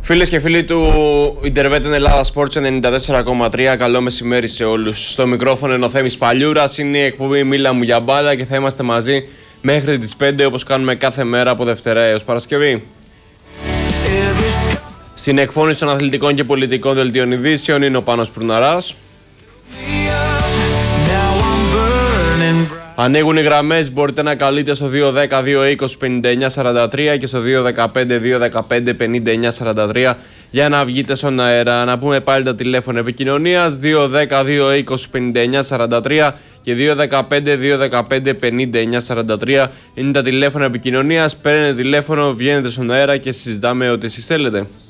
Φίλες και φίλοι του Ιντερβέτεν Ελλάδα Sports 94,3, καλό μεσημέρι σε όλους. Στο μικρόφωνο είναι ο Θέμης Παλιούρας, είναι η εκπομπή Μίλα μου για μπάλα και θα είμαστε μαζί μέχρι τις 5 όπως κάνουμε κάθε μέρα από Δευτέρα έως Παρασκευή. Στην εκφώνηση των αθλητικών και πολιτικών δελτίων ειδήσεων είναι ο Πάνος Πουρναράς. Ανοίγουν οι γραμμές, μπορείτε να καλείτε στο 210-220-5943 και στο 215-215-5943 για να βγείτε στον αέρα. Να πούμε πάλι τα τηλέφωνα επικοινωνίας, 210-220-5943 και 215-215-5943 είναι τα τηλέφωνα επικοινωνίας. Παίρνετε τηλέφωνο, βγαίνετε στον αέρα και συζητάμε ό,τι εσείς θέλετε.